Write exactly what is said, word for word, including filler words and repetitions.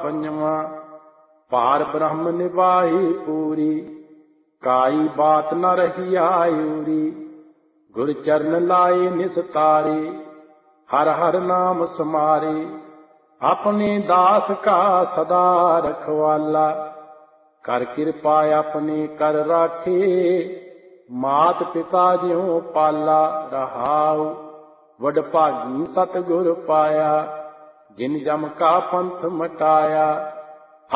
ਪੰਜਵਾਂ। ਪਾਰ ਬ੍ਰਹਮ ਨਿਭਾਈ ਪੂਰੀ, ਕਾਈ ਬਾਤ ਨ ਰਹੀ ਆਯੂਰੀ। ਗੁਰ ਚਰਨ ਲਾਏ ਨਿਸਤਾਰੇ, ਹਰ ਹਰ ਨਾਮ ਸਮਾਰੇ। ਆਪਣੇ ਦਾਸ ਕਾ ਸਦਾ ਰਖਵਾਲਾ, ਕਰ ਕਿਰਪਾ ਆਪਣੇ ਕਰ ਰਾਖੇ। ਮਾਤ ਪਿਤਾ ਜਿਉ ਪਾਲਾ ਰਹਾਉ, ਵਡਭਾਗੀ ਸਤਿਗੁਰ ਪਾਇਆ। ਜਿਨ ਜਮ ਕਾ ਪੰਥ ਮਟਾਇਆ,